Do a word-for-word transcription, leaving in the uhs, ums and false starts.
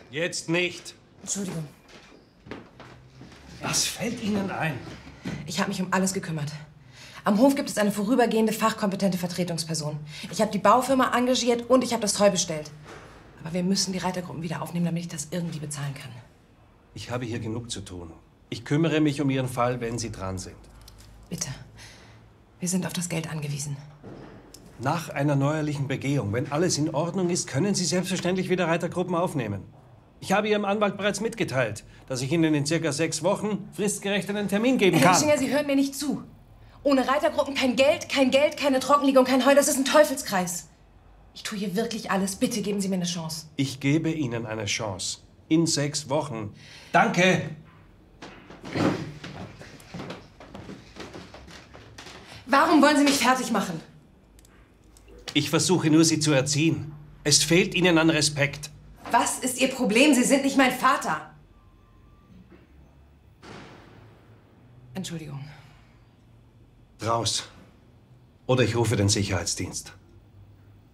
Jetzt nicht. Entschuldigung. Was fällt Ihnen ein? Ich habe mich um alles gekümmert. Am Hof gibt es eine vorübergehende, fachkompetente Vertretungsperson. Ich habe die Baufirma engagiert und ich habe das Heu bestellt. Aber wir müssen die Reitergruppen wieder aufnehmen, damit ich das irgendwie bezahlen kann. Ich habe hier genug zu tun. Ich kümmere mich um Ihren Fall, wenn Sie dran sind. Bitte. Wir sind auf das Geld angewiesen. Nach einer neuerlichen Begehung, wenn alles in Ordnung ist, können Sie selbstverständlich wieder Reitergruppen aufnehmen. Ich habe Ihrem Anwalt bereits mitgeteilt, dass ich Ihnen in circa sechs Wochen fristgerecht einen Termin geben Herr kann. Ischinger, Sie hören mir nicht zu. Ohne Reitergruppen kein Geld, kein Geld, keine Trockenlegung, kein Heu. Das ist ein Teufelskreis. Ich tue hier wirklich alles. Bitte geben Sie mir eine Chance. Ich gebe Ihnen eine Chance. In sechs Wochen. Danke! Warum wollen Sie mich fertig machen? Ich versuche nur, Sie zu erziehen. Es fehlt Ihnen an Respekt. Was ist Ihr Problem? Sie sind nicht mein Vater. Entschuldigung. Raus. Oder ich rufe den Sicherheitsdienst.